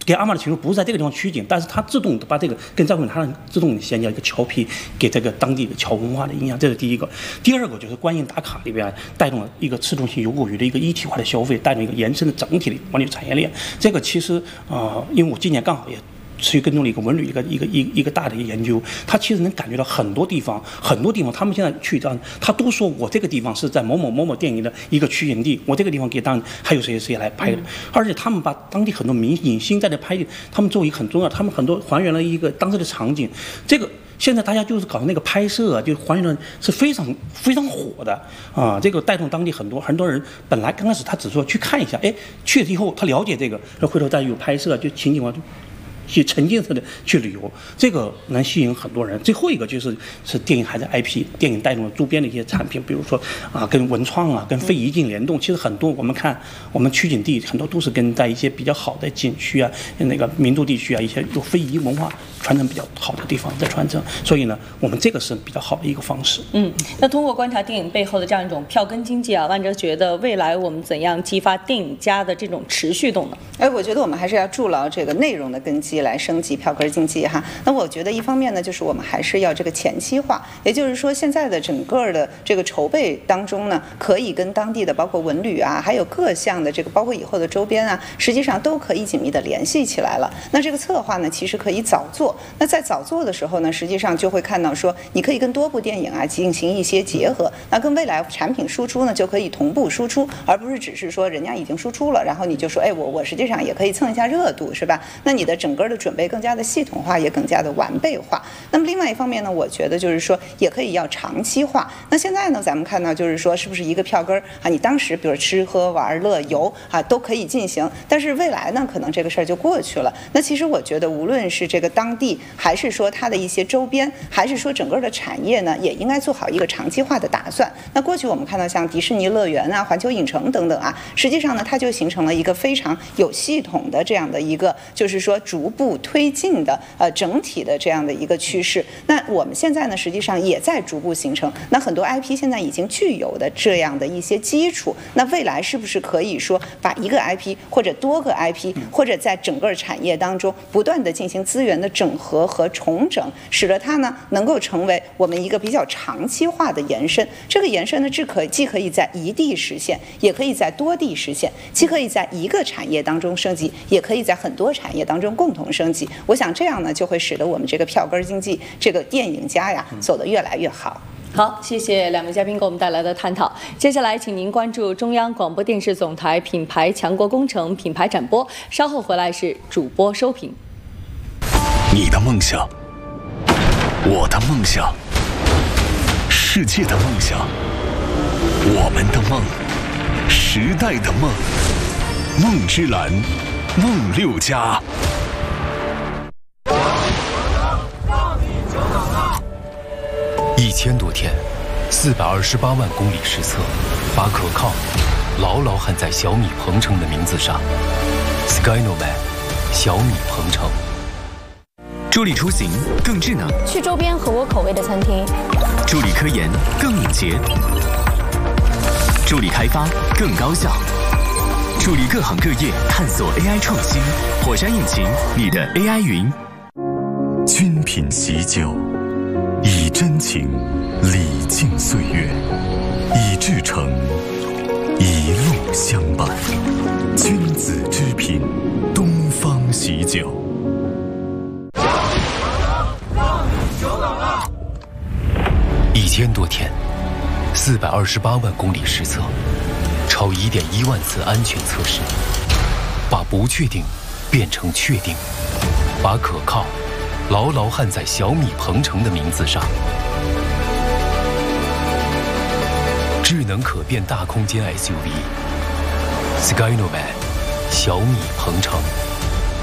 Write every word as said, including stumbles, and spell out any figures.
给阿玛的情书不是在这个地方取景，但是它自动把这个跟赵匡胤他自动衔接一个侨批，给这个当地的侨文化的影响，这是第一个。第二个就是观音打卡里边带动了一个吃中心有果鱼的一个一体化的消费，带动一个延伸的整体的管理产业链。这个其实啊、呃，因为我今年刚好也持续跟踪了一个文旅一个一个一个一个大的一个研究，他其实能感觉到很多地方很多地方，他们现在去当他都说我这个地方是在某某某某电影的一个取景地，我这个地方给当还有谁谁来拍的，嗯、而且他们把当地很多明影星在这拍的，他们作为一个很重要，他们很多还原了一个当时的场景，这个。现在大家就是搞那个拍摄啊，就还原的是非常非常火的啊！这个带动当地很多很多人，本来刚开始他只说去看一下，哎，去了以后他了解这个，然后回头再有拍摄，就情景化。去沉浸式的去旅游，这个能吸引很多人。最后一个就是是电影还是 I P， 电影带动了周边的一些产品，比如说啊，跟文创啊，跟非遗境联动。其实很多我们看我们取景地很多都是跟在一些比较好的景区啊、那个民族地区啊，一些有非遗文化传承比较好的地方在传承。所以呢，我们这个是比较好的一个方式。 嗯，那通过观察电影背后的这样一种票根经济啊，万哲觉得未来我们怎样激发电影家的这种持续动能？ 哎，我觉得我们还是要筑牢这个内容的根基。来升级票根经济哈，那我觉得一方面呢，就是我们还是要这个前期化，也就是说现在的整个的这个筹备当中呢，可以跟当地的包括文旅啊，还有各项的这个包括以后的周边啊，实际上都可以紧密的联系起来了。那这个策划呢，其实可以早做。那在早做的时候呢，实际上就会看到说，你可以跟多部电影啊进行一些结合，那跟未来产品输出呢就可以同步输出，而不是只是说人家已经输出了，然后你就说，哎，我我实际上也可以蹭一下热度，是吧？那你的整个的准备更加的系统化，也更加的完备化。那么另外一方面呢，我觉得就是说也可以要长期化。那现在呢，咱们看到就是说，是不是一个票根啊？你当时比如吃喝玩乐游啊都可以进行，但是未来呢，可能这个事儿就过去了。那其实我觉得，无论是这个当地，还是说它的一些周边，还是说整个的产业呢，也应该做好一个长期化的打算。那过去我们看到像迪士尼乐园啊、环球影城等等啊，实际上呢，它就形成了一个非常有系统的这样的一个，就是说逐步推进的呃整体的这样的一个趋势。那我们现在呢，实际上也在逐步形成。那很多 I P 现在已经具有的这样的一些基础，那未来是不是可以说把一个 I P 或者多个 I P， 或者在整个产业当中不断的进行资源的整合和重整，使得它呢能够成为我们一个比较长期化的延伸。这个延伸呢，既可既可以在一地实现，也可以在多地实现，既可以在一个产业当中升级，也可以在很多产业当中共同升级。我想这样呢，就会使得我们这个票根经济这个电影家呀走得越来越好。 好，谢谢两位嘉宾给我们带来的探讨。接下来，请您关注中央广播电视总台品牌强国工程品牌展播。稍后回来是主播收评。 你的梦想，我的梦想，世界的梦想，我们的梦，时代的梦，梦之蓝，梦六家。 一千多天，四百二十八万公里实测，把可靠牢牢焊在小米鹏程的名字上。Skynoman， 小米鹏程。 助力出行更智能， 去周边合我口味的餐厅； 助力科研更敏捷，助力开发更高效，助力各行各业探索 A I 创新。火山引擎，你的 A I 云。 君品喜酒，以真情礼敬岁月，以至诚一路相伴。君子之品，东方喜酒。 一千多天，四百二十八万公里实测，超一点一万次安全测试，把不确定变成确定，把可靠牢牢焊在小米鹏程的名字上。智能可变大空间 S U V， Skynoman， 小米鹏程。